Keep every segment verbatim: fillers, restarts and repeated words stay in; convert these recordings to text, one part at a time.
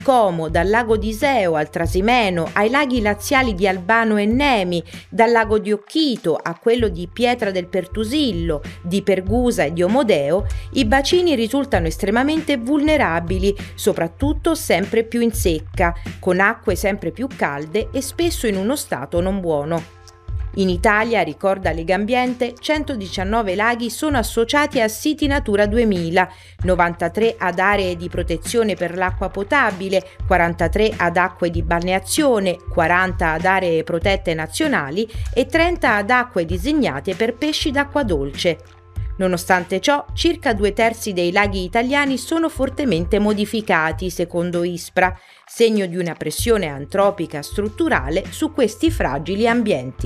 Como, dal lago di Iseo al Trasimeno, ai laghi laziali di Albano e Nemi, dal lago di Occhito a quello di Pietra del Pertusillo, di Pergusa e di Omodeo, i bacini risultano estremamente vulnerabili, soprattutto sempre più in secca, con acque sempre più calde e spesso in uno stato non buono. In Italia, ricorda Legambiente, centodiciannove laghi sono associati a siti Natura duemila, novantatré ad aree di protezione per l'acqua potabile, quarantatré ad acque di balneazione, quaranta ad aree protette nazionali e trenta ad acque designate per pesci d'acqua dolce. Nonostante ciò, circa due terzi dei laghi italiani sono fortemente modificati, secondo ISPRA, segno di una pressione antropica strutturale su questi fragili ambienti.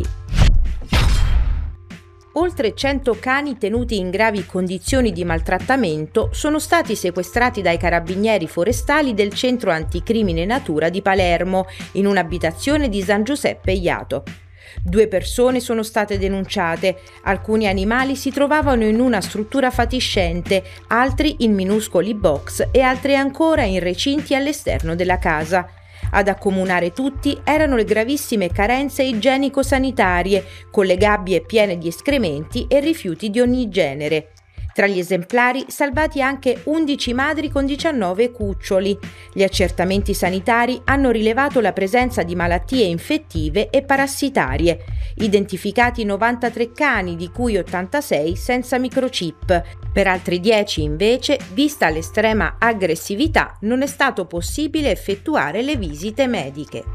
Oltre cento cani tenuti in gravi condizioni di maltrattamento sono stati sequestrati dai carabinieri forestali del Centro Anticrimine Natura di Palermo, in un'abitazione di San Giuseppe Jato. Due persone sono state denunciate, alcuni animali si trovavano in una struttura fatiscente, altri in minuscoli box e altri ancora in recinti all'esterno della casa. Ad accomunare tutti erano le gravissime carenze igienico-sanitarie, con le gabbie piene di escrementi e rifiuti di ogni genere. Tra gli esemplari salvati anche undici madri con diciannove cuccioli. Gli accertamenti sanitari hanno rilevato la presenza di malattie infettive e parassitarie. Identificati novantatré cani, di cui ottantasei senza microchip. Per altri dieci, invece, vista l'estrema aggressività, non è stato possibile effettuare le visite mediche.